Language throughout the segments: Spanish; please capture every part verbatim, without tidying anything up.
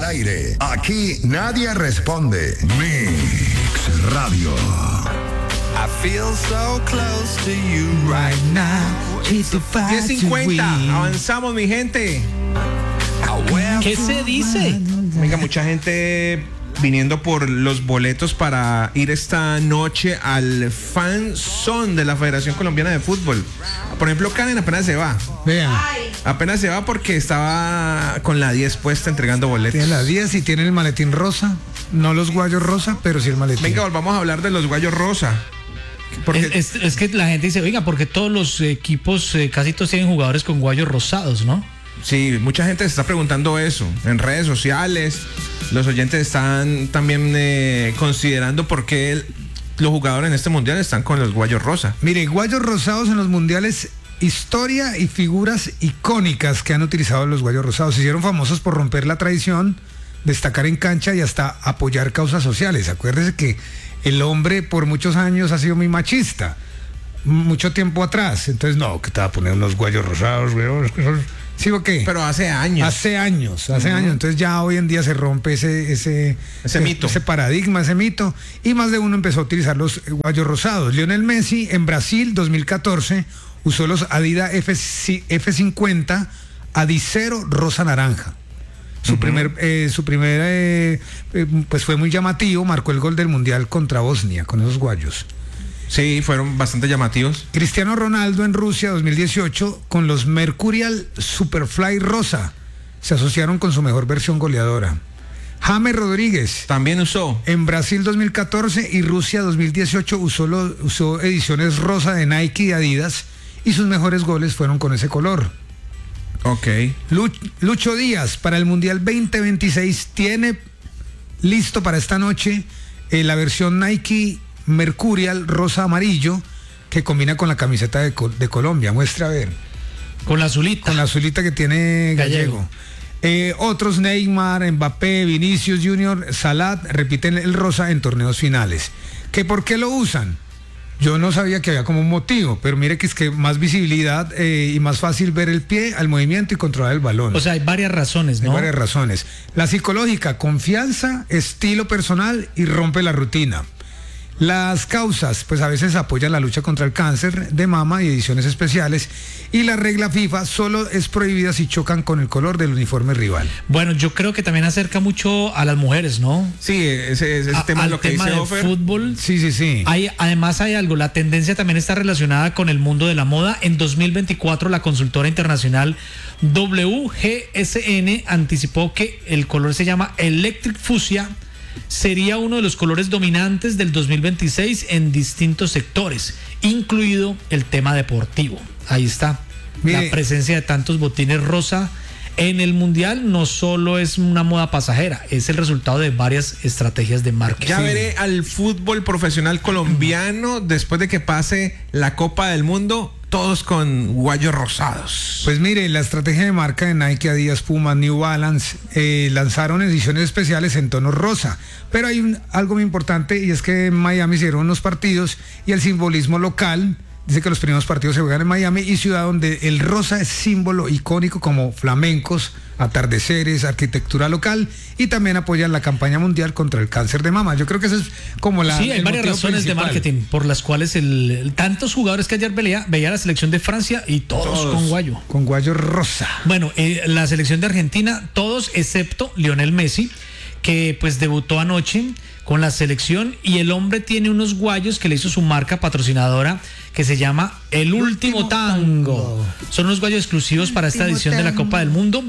aire. Aquí nadie responde. Mix Radio. I feel so close to you right now. diez cincuenta, avanzamos, mi gente. ¿Qué se dice? Venga, mucha gente viniendo por los boletos para ir esta noche al Fan Zone de la Federación Colombiana de Fútbol. Por ejemplo, Karen apenas se va. Vean. Apenas se va porque estaba con la diez puesta entregando boletos. Tiene la diez y tiene el maletín rosa. No los guayos rosa, pero sí el maletín. Venga, volvamos a hablar de los guayos rosa. Porque Es, es- es que la gente dice, oiga, porque todos los equipos, eh, casi todos tienen jugadores con guayos rosados, ¿no? sí, mucha gente se está preguntando eso en redes sociales. Los oyentes están también eh, considerando por qué el- los jugadores en este mundial están con los guayos rosa. Mire, guayos rosados en los mundiales, historia y figuras icónicas que han utilizado los guayos rosados. Se hicieron famosos por romper la tradición, destacar en cancha y hasta apoyar causas sociales. Acuérdese que el hombre por muchos años ha sido muy machista, mucho tiempo atrás. Entonces, no, que te va a poner unos guayos rosados, güey. ¿Sí o qué? Pero hace años. Hace años, hace años. Entonces ya hoy en día se rompe ese ese, Ese mito. ese paradigma, ese mito, y más de uno empezó a utilizar los guayos rosados. Lionel Messi en Brasil dos mil catorce usó los Adidas F cincuenta Adicero rosa naranja. Su Ujú. primer, eh, su primer eh, eh, pues fue muy llamativo, marcó el gol del mundial contra Bosnia con esos guayos. Sí, fueron bastante llamativos. Cristiano Ronaldo en Rusia dos mil dieciocho con los Mercurial Superfly rosa. Se asociaron con su mejor versión goleadora. James Rodríguez También usó. en Brasil dos mil catorce y Rusia dos mil dieciocho usó, lo- usó ediciones rosa de Nike y Adidas y sus mejores goles fueron con ese color. Ok. Lu- Lucho Díaz para el Mundial veinte veintiséis tiene listo para esta noche eh, la versión Nike Mercurial rosa amarillo que combina con la camiseta de, Col- de Colombia. Muestra a ver. Con la azulita. Con la azulita que tiene Gallego. Gallego. Eh, otros, Neymar, Mbappé, Vinicius Junior, Salah, repiten el rosa en torneos finales. ¿Que por qué lo usan? Yo no sabía que había como un motivo, pero mire que es que más visibilidad eh, y más fácil ver el pie al movimiento y controlar el balón. O sea, hay varias razones, Hay ¿no? varias razones. La psicológica, confianza, estilo personal y rompe la rutina. Las causas, pues a veces apoyan la lucha contra el cáncer de mama y ediciones especiales. Y la regla FIFA solo es prohibida si chocan con el color del uniforme rival. Bueno, yo creo que también acerca mucho a las mujeres, ¿no? Sí, ese, ese A- tema es al lo que tema dice del Ofer. fútbol. Sí, sí, sí. Hay, además hay algo, la tendencia también está relacionada con el mundo de la moda. En dos mil veinticuatro la consultora internacional W G S N anticipó que el color se llama Electric Fuchsia, sería uno de los colores dominantes del dos mil veintiséis en distintos sectores, incluido el tema deportivo. Ahí está. Mire. La presencia de tantos botines rosa en el mundial no solo es una moda pasajera, es el resultado de varias estrategias de marketing. Ya veré al fútbol profesional colombiano después de que pase la Copa del Mundo, todos con guayos rosados. Pues mire, la estrategia de marca de Nike, Adidas, Puma, New Balance eh, lanzaron ediciones especiales en tono rosa. Pero hay un- algo muy importante y es que en Miami hicieron unos partidos y el simbolismo local. Dice que los primeros partidos se juegan en Miami y ciudad donde el rosa es símbolo icónico como flamencos, atardeceres, arquitectura local y también apoyan la campaña mundial contra el cáncer de mama. Yo creo que eso es como la... Sí, hay el varias motivo razones principal. de marketing por las cuales el, el- tantos jugadores que ayer veía, veía la selección de Francia y todos, Todos. con guayo. Con guayo rosa. Bueno, eh, la selección de Argentina, todos excepto Lionel Messi, que pues debutó anoche con la selección y el hombre tiene unos guayos que le hizo su marca patrocinadora que se llama El Último, Último Tango. Tango. Son unos guayos exclusivos para esta Último edición de la Tango. Copa del Mundo.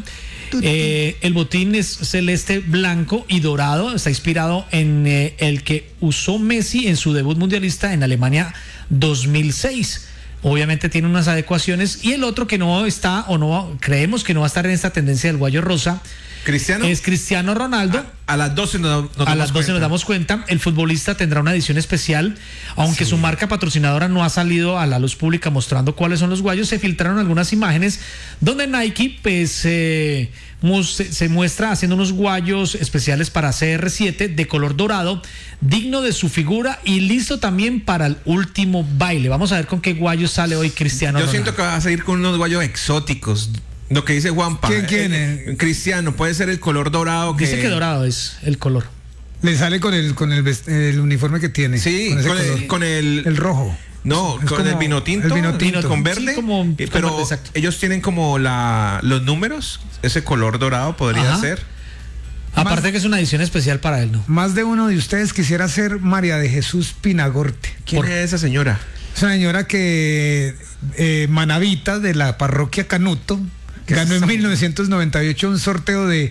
Eh, el botín es celeste, blanco y dorado. Está inspirado en eh, el que usó Messi en su debut mundialista en Alemania dos mil seis. Obviamente tiene unas adecuaciones. Y el otro que no está, o no creemos que no va a estar en esta tendencia del guayo rosa, Cristiano, es Cristiano Ronaldo. a las doce nos, nos A damos las doce cuenta. nos damos cuenta. El futbolista tendrá una edición especial, aunque su marca patrocinadora no ha salido a la luz pública mostrando cuáles son los guayos. Se filtraron algunas imágenes donde Nike pues eh, mus- se, se muestra haciendo unos guayos especiales para C R siete de color dorado, digno de su figura y listo también para el último baile. Vamos a ver con qué guayos sale hoy Cristiano Yo Ronaldo. siento que va a seguir con unos guayos exóticos, Lo que dice Juanpa. ¿Quién, quién eh, es? Cristiano, puede ser el color dorado. Que... Dice que dorado es el color. Le sale con el con el, vest- el uniforme que tiene. Sí, con, ese con color. el, con el, El rojo. No, Es con como el vino tinto, el vino tinto. con Sí, verde, como- eh, con pero verde, exacto. ellos tienen como la los números, ese color dorado podría Ajá. ser. Aparte que es una edición especial para él, ¿no? Más de uno de ustedes quisiera ser María de Jesús Pinagorte. ¿Quién Por- es esa señora? Es una señora que eh, Manavita de la parroquia Canuto ganó en mil novecientos noventa y ocho un sorteo de.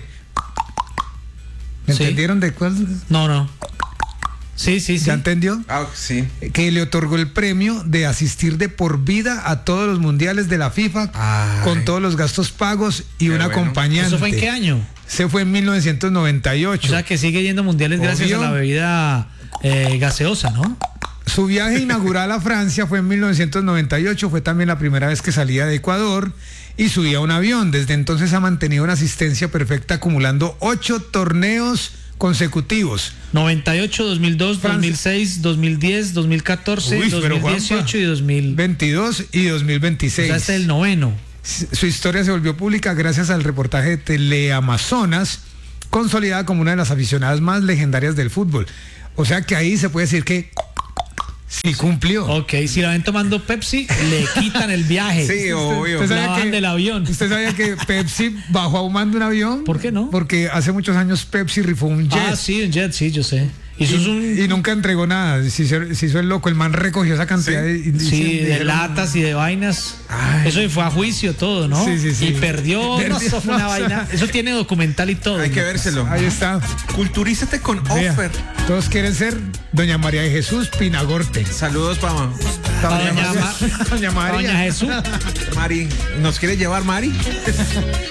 ¿Me Sí. entendieron de cuál? No, no. Sí, sí, sí. ¿Ya entendió? Ah, sí. Que le otorgó el premio de asistir de por vida a todos los mundiales de la FIFA Ay. con todos los gastos pagos y Qué un bueno. acompañante. ¿Eso fue en qué año? Se fue en mil novecientos noventa y O ocho. sea que sigue yendo mundiales gracias Obvio. a la bebida eh, gaseosa, ¿no? Su viaje inaugural a Francia fue en mil novecientos noventa y ocho, fue también la primera vez que salía de Ecuador y subía a un avión. Desde entonces ha mantenido una asistencia perfecta acumulando ocho torneos consecutivos. noventa y ocho, dos mil dos, Francia. dos mil seis, dos mil diez, dos mil catorce, Uy, pero dos mil dieciocho Juanpa, y dos mil. veintidós y dos mil O veintiséis. sea, este es el noveno. Su historia se volvió pública gracias al reportaje de Teleamazonas, consolidada como una de las aficionadas más legendarias del fútbol. O sea que ahí se puede decir que sí cumplió. Ok, si la ven tomando Pepsi, le quitan el viaje. Sí, obvio. usted La sabe bajan que- del avión. ¿Usted sabía que Pepsi bajó a un mando un avión? ¿Por qué no? Porque hace muchos años Pepsi rifó un jet. Ah, sí, un jet, sí, yo sé. Y eso y, es un. y nunca entregó nada. Si hizo, se hizo el loco, el man recogió esa cantidad de, y- Sí, y- de dijeron, latas y de vainas. Ay. Eso fue a juicio todo, ¿no? Sí, sí, sí. Y perdió. No, Perdió, eso fue una no, vaina. Eso tiene documental y todo. Hay que ¿no? vérselo. Ahí está. Culturízate con Vea, Offer. todos quieren ser Doña María de Jesús Pinagorte. Saludos, Pama. Pa' doña Ma- Doña pa' María. doña Jesús. Mari, ¿nos quiere llevar Mari?